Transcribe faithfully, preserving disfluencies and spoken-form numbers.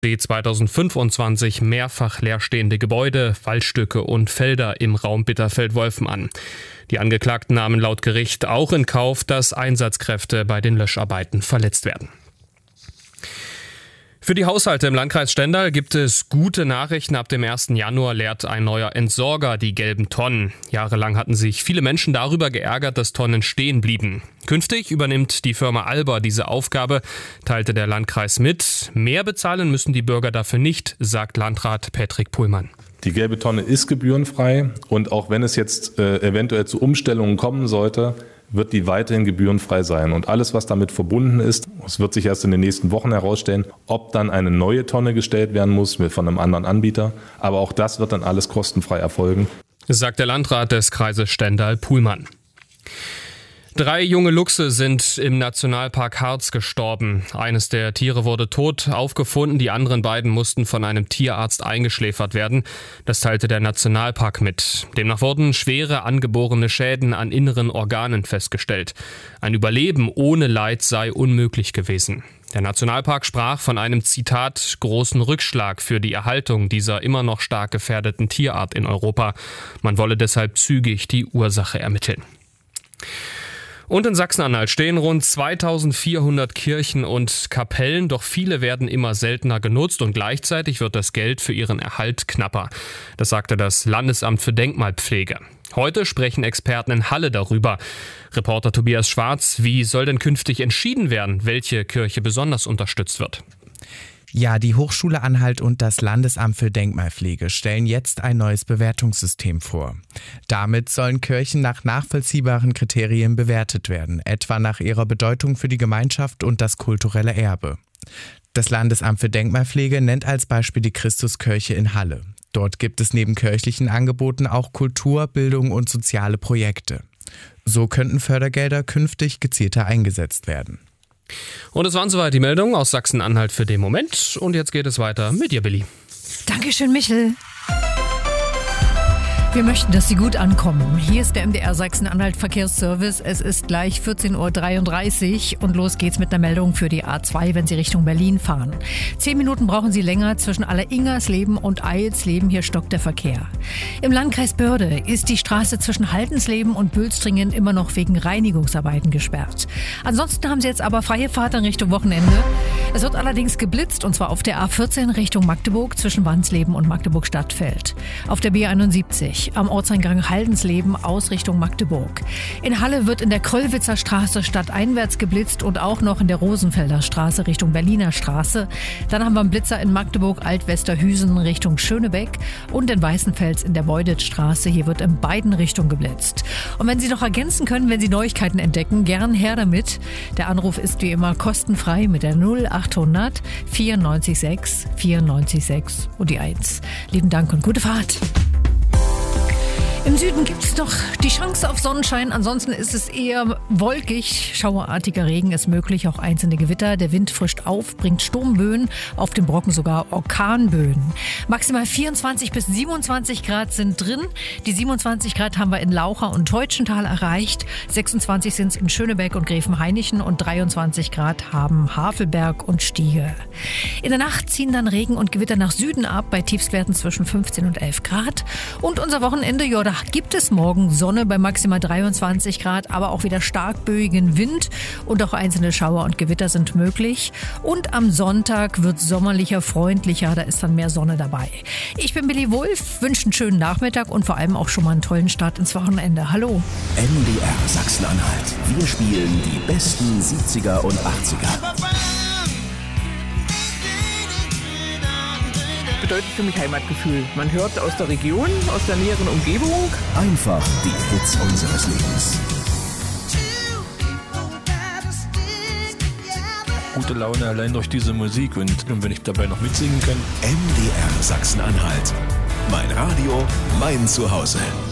die zweitausendfünfundzwanzig mehrfach leerstehende Gebäude, Waldstücke und Felder im Raum Bitterfeld-Wolfen an. Die Angeklagten nahmen laut Gericht auch in Kauf, dass Einsatzkräfte bei den Löscharbeiten verletzt werden. Für die Haushalte im Landkreis Stendal gibt es gute Nachrichten. Ab dem ersten Januar leert ein neuer Entsorger die gelben Tonnen. Jahrelang hatten sich viele Menschen darüber geärgert, dass Tonnen stehen blieben. Künftig übernimmt die Firma Alba diese Aufgabe, teilte der Landkreis mit. Mehr bezahlen müssen die Bürger dafür nicht, sagt Landrat Patrick Pullmann. Die gelbe Tonne ist gebührenfrei und auch wenn es jetzt äh, eventuell zu Umstellungen kommen sollte, wird die weiterhin gebührenfrei sein. Und alles, was damit verbunden ist, es wird sich erst in den nächsten Wochen herausstellen, ob dann eine neue Tonne gestellt werden muss von einem anderen Anbieter. Aber auch das wird dann alles kostenfrei erfolgen, sagt der Landrat des Kreises Stendal Pullmann. Drei junge Luchse sind im Nationalpark Harz gestorben. Eines der Tiere wurde tot aufgefunden, die anderen beiden mussten von einem Tierarzt eingeschläfert werden. Das teilte der Nationalpark mit. Demnach wurden schwere angeborene Schäden an inneren Organen festgestellt. Ein Überleben ohne Leid sei unmöglich gewesen. Der Nationalpark sprach von einem, Zitat, großen Rückschlag für die Erhaltung dieser immer noch stark gefährdeten Tierart in Europa. Man wolle deshalb zügig die Ursache ermitteln. Und in Sachsen-Anhalt stehen rund zweitausendvierhundert Kirchen und Kapellen, doch viele werden immer seltener genutzt und gleichzeitig wird das Geld für ihren Erhalt knapper. Das sagte das Landesamt für Denkmalpflege. Heute sprechen Experten in Halle darüber. Reporter Tobias Schwarz, wie soll denn künftig entschieden werden, welche Kirche besonders unterstützt wird? Ja, die Hochschule Anhalt und das Landesamt für Denkmalpflege stellen jetzt ein neues Bewertungssystem vor. Damit sollen Kirchen nach nachvollziehbaren Kriterien bewertet werden, etwa nach ihrer Bedeutung für die Gemeinschaft und das kulturelle Erbe. Das Landesamt für Denkmalpflege nennt als Beispiel die Christuskirche in Halle. Dort gibt es neben kirchlichen Angeboten auch Kultur, Bildung und soziale Projekte. So könnten Fördergelder künftig gezielter eingesetzt werden. Und es waren soweit die Meldungen aus Sachsen-Anhalt für den Moment. Und jetzt geht es weiter mit dir, Billy. Dankeschön, Michel. Wir möchten, dass Sie gut ankommen. Hier ist der M D R Sachsen-Anhalt Verkehrsservice. Es ist gleich vierzehn Uhr dreiunddreißig und los geht's mit einer Meldung für die A zwei, wenn Sie Richtung Berlin fahren. Zehn Minuten brauchen Sie länger zwischen Alleringersleben und Eilsleben. Hier stockt der Verkehr. Im Landkreis Börde ist die Straße zwischen Haltensleben und Bülstringen immer noch wegen Reinigungsarbeiten gesperrt. Ansonsten haben Sie jetzt aber freie Fahrt in Richtung Wochenende. Es wird allerdings geblitzt und zwar auf der A vierzehn Richtung Magdeburg zwischen Wansleben und Magdeburg-Stadtfeld. Auf der B einundsiebzig am Ortseingang Haldensleben aus Richtung Magdeburg. In Halle wird in der Kröllwitzer Straße stadteinwärts geblitzt und auch noch in der Rosenfelder Straße Richtung Berliner Straße. Dann haben wir einen Blitzer in Magdeburg Altwesterhüsen Richtung Schönebeck und in Weißenfels in der Beuditstraße. Hier wird in beiden Richtungen geblitzt. Und wenn Sie noch ergänzen können, wenn Sie Neuigkeiten entdecken, gern her damit. Der Anruf ist wie immer kostenfrei mit der null achthundert vierundneunzig sechs vierundneunzig sechs und die eins. Lieben Dank und gute Fahrt. Im Süden gibt es noch die Chance auf Sonnenschein, ansonsten ist es eher wolkig. Schauerartiger Regen ist möglich, auch einzelne Gewitter. Der Wind frischt auf, bringt Sturmböen, auf dem Brocken sogar Orkanböen. Maximal vierundzwanzig bis siebenundzwanzig Grad sind drin. Die siebenundzwanzig Grad haben wir in Laucha und Teutschenthal erreicht. sechsundzwanzig sind es in Schönebeck und Gräfenhainichen und dreiundzwanzig Grad haben Havelberg und Stiege. In der Nacht ziehen dann Regen und Gewitter nach Süden ab, bei Tiefstwerten zwischen fünfzehn und elf Grad. Und unser Wochenende, ja, da gibt es morgen Sonne bei maximal dreiundzwanzig Grad, aber auch wieder stark böigen Wind und auch einzelne Schauer und Gewitter sind möglich. Und am Sonntag wird sommerlicher, freundlicher, da ist dann mehr Sonne dabei. Ich bin Billy Wulff, wünsche einen schönen Nachmittag und vor allem auch schon mal einen tollen Start ins Wochenende. Hallo. M D R Sachsen-Anhalt. Wir spielen die besten siebziger und achtziger. Bedeutet für mich Heimatgefühl. Man hört aus der Region, aus der näheren Umgebung. Einfach die Hits unseres Lebens. Gute Laune allein durch diese Musik und, und wenn ich dabei noch mitsingen kann. M D R Sachsen-Anhalt. Mein Radio, mein Zuhause.